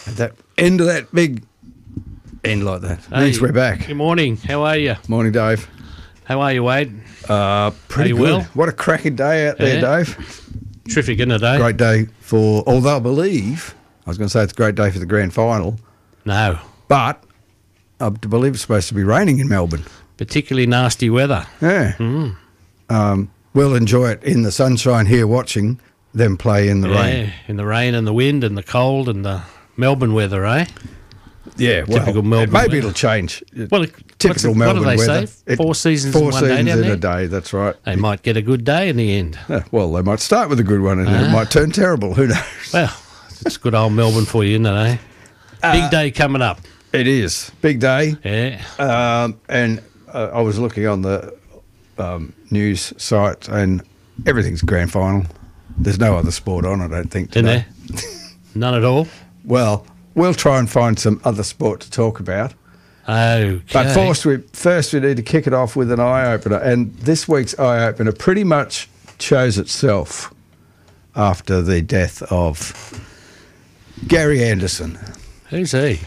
At that end of that big end like that. Hey, Means we're back. Good morning. How are you? Morning, Dave. How are you, Wade? Pretty Are you good. well? What a cracking day out there, Yeah. Dave. Terrific, isn't it, eh? Great day for, although I believe, I was going to say it's a great day for the grand final, No. but I believe it's supposed to be raining in Melbourne. Particularly nasty weather. Yeah. We'll enjoy it in the sunshine here watching them play in the rain. Yeah, in the rain and the wind and the cold and the Melbourne weather, eh? Yeah, well, Typical Melbourne maybe weather. it'll change. Well, Typical what Melbourne do they weather. say? 4 seasons in one day seasons down in there? a day, that's right. They might get a good day in the end. Yeah, well, they might start with a good one and it might turn terrible. Who knows? Well, it's good old Melbourne for you, isn't it, eh? Big day coming up. It is. Big day. Yeah. And I was looking on the news site and everything's grand final. There's no other sport on, I don't think, In today. there? None at all? Well, we'll try and find some other sport to talk about. Okay. But first we need to kick it off with an eye-opener. And this week's eye-opener pretty much chose itself after the death of Gary Anderson. Who's he?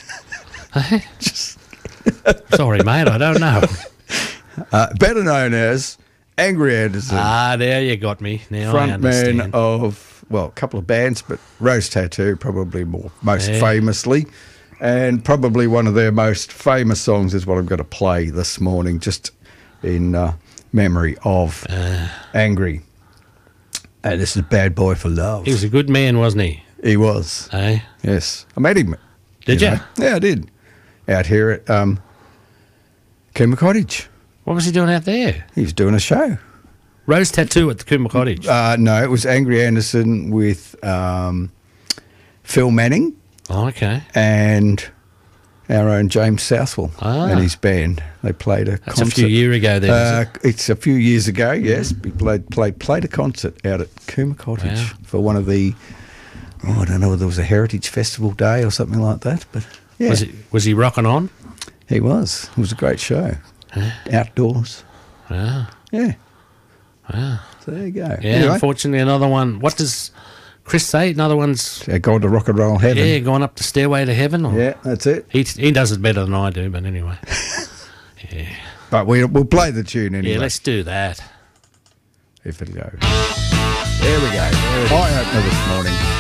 Sorry, mate, I don't know. Better known as Angry Anderson. There you got me. Now I understand. Frontman of, well, a couple of bands, but Rose Tattoo probably most famously. And probably one of their most famous songs is what I'm going to play this morning, just in memory of Angry. And this is Bad Boy for Love. He was a good man, wasn't he? He was. Eh? Yes. I met him. Did you? know. Yeah, I did. Out here at Cooma Cottage. What was he doing out there? He was doing a show. Rose Tattoo at the Cooma Cottage. No, it was Angry Anderson with Phil Manning. Oh, okay. And our own James Southwell and his band. They played a concert. That's a few years ago then, is it? It's a few years ago, yes. We played a concert out at Cooma Cottage for one of the, I don't know whether it was a Heritage Festival Day or something like that, but yeah. Was he rocking on? He was. It was a great show. Outdoors. Wow. Yeah. Wow. So there you go. Yeah, Anyway, unfortunately, another one. What does Chris say? Another one's, gone to rock and roll heaven. yeah, going up the stairway to heaven? Or? Yeah, that's it. He does it better than I do, but anyway. Yeah. But we'll play the tune anyway. Yeah, let's do that. If it'll go. There we go. Eye opener this morning.